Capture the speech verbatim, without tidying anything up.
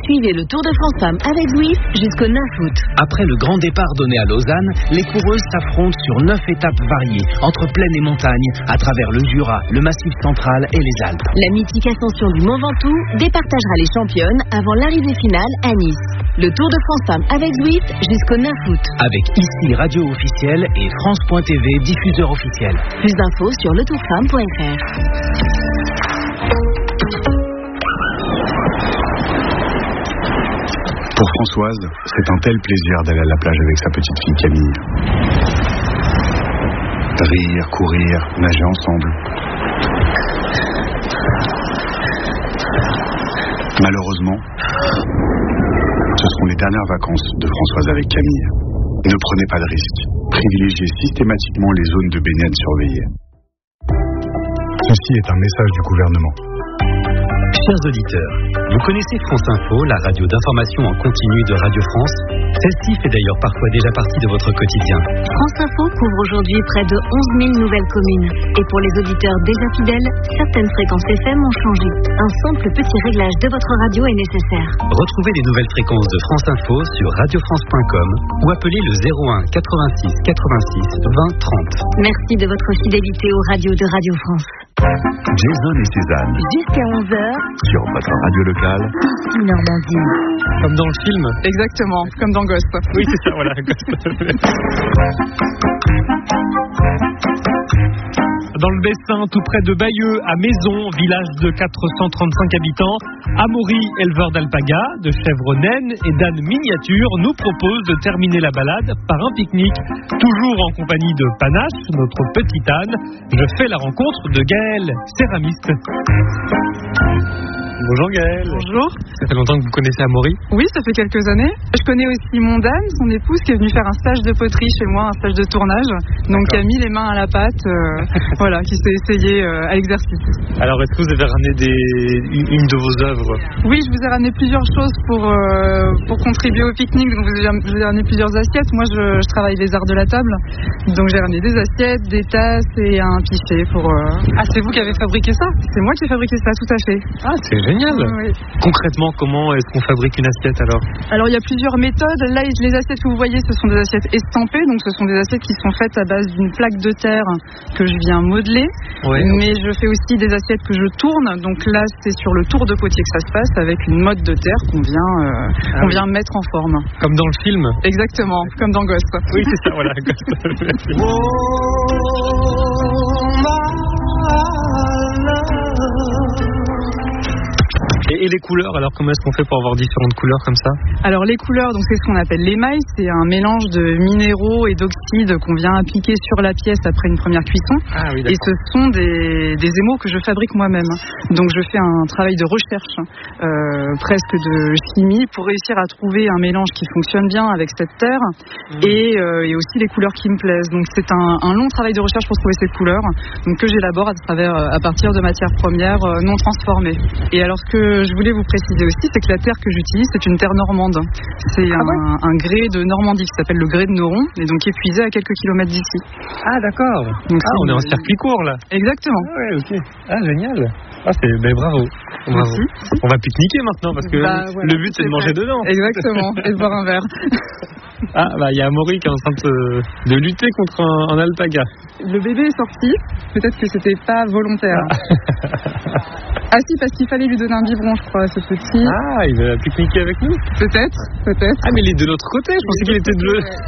Suivez le Tour de France Femmes avec Zwift jusqu'au neuf août. Après le grand départ donné à Lausanne, les coureuses s'affrontent sur neuf étapes variées, entre plaine et montagne, à travers le Jura, le Massif central et les Alpes. La mythique ascension du Mont Ventoux départagera les championnes avant l'arrivée finale à Nice. Le Tour de France Femmes avec Zwift jusqu'au neuf août. Avec ici radio officielle et France point T V diffuseur officiel. Plus d'infos sur le tour femme point f r. Pour Françoise, c'est un tel plaisir d'aller à la plage avec sa petite fille Camille. Rire, courir, nager ensemble. Malheureusement, ce seront les dernières vacances de Françoise avec Camille. Ne prenez pas de risques. Privilégiez systématiquement les zones de baignade surveillées. Ceci est un message du gouvernement. Chers auditeurs, vous connaissez France Info, la radio d'information en continu de Radio France. Celle-ci fait d'ailleurs parfois déjà partie de votre quotidien. France Info couvre aujourd'hui près de onze mille nouvelles communes. Et pour les auditeurs déjà fidèles, certaines fréquences F M ont changé. Un simple petit réglage de votre radio est nécessaire. Retrouvez les nouvelles fréquences de France Info sur radio france point com ou appelez le zéro un quatre-vingt-six quatre-vingt-six vingt trente. Merci de votre fidélité aux radios de Radio France. Jason et Cézanne. Jusqu'à onze heures. Sur votre radio locale. Ici Normandie. Comme dans le film. Exactement, comme dans Ghost. Oui, c'est ça, voilà. Dans le Bessin, tout près de Bayeux, à Maison, village de quatre cent trente-cinq habitants, Amaury, éleveur d'alpagas, de chèvres naines et d'ânes miniatures, nous propose de terminer la balade par un pique-nique. Toujours en compagnie de Panache, notre petite âne, je fais la rencontre de Gaël, céramiste. Bonjour Gaël. Bonjour. Ça fait longtemps que vous connaissez Amaury? Oui, ça fait quelques années. Je connais aussi mon dame, son épouse, qui est venue faire un stage de poterie chez moi, un stage de tournage. Donc qui a mis les mains à la pâte, euh, voilà, qui s'est essayé euh, à l'exercice. Alors est-ce que vous avez ramené des... une de vos œuvres? Oui, je vous ai ramené plusieurs choses pour, euh, pour contribuer au pique-nique. Donc je vous ai ramené plusieurs assiettes. Moi je, je travaille les arts de la table. Donc j'ai ramené des assiettes, des tasses et un pichet pour... Euh... Ah, c'est vous qui avez fabriqué ça? C'est moi qui ai fabriqué ça, tout à fait. Ah, c'est génial. Oui. Concrètement, comment est-ce qu'on fabrique une assiette alors? Alors il y a plusieurs méthodes. Là, les assiettes que vous voyez, ce sont des assiettes estampées. Donc ce sont des assiettes qui sont faites à base d'une plaque de terre que je viens modeler. Ouais. Mais je fais aussi des assiettes que je tourne. Donc là, c'est sur le tour de potier que ça se passe avec une mode de terre qu'on vient, euh, ah qu'on oui. vient mettre en forme. Comme dans le film? Exactement, comme dans Ghost. Oui, c'est ça, voilà. Ghost. Et, et les couleurs, alors comment est-ce qu'on fait pour avoir différentes couleurs comme ça? Alors les couleurs, donc c'est ce qu'on appelle l'émail, c'est un mélange de minéraux et d'oxydes qu'on vient appliquer sur la pièce après une première cuisson. Ah, oui, et ce sont des, des émaux que je fabrique moi-même. Donc je fais un travail de recherche, euh, presque de chimie, pour réussir à trouver un mélange qui fonctionne bien avec cette terre mmh. et, euh, et aussi les couleurs qui me plaisent. Donc c'est un, un long travail de recherche pour trouver ces couleurs, donc que j'élabore à travers, à partir de matières premières euh, non transformées. Et alors ce que je voulais vous préciser aussi, c'est que la terre que j'utilise, c'est une terre normande. C'est ah un, ouais un grès de Normandie qui s'appelle le grès de Noron, et donc qui est puisé à quelques kilomètres d'ici. Ah d'accord. Donc ah, on est en circuit court là. Exactement. Ah ouais, ok. Ah génial. Ah c'est ben, bravo. bravo. Merci. On va pique-niquer maintenant parce que bah, voilà, le but c'est de manger vrai. dedans. Exactement. Et de boire un verre. Ah bah il y a Amaury qui est en train de, de lutter contre un, un alpaga. Le bébé est sorti. Peut-être que c'était pas volontaire. Ah, ah si, parce qu'il fallait lui donner un biberon, je crois, à ce petit. Ah, il va pique-niquer avec nous? Peut-être, peut-être. Ah mais il est de l'autre côté. Je pensais qu'il était de l'autre.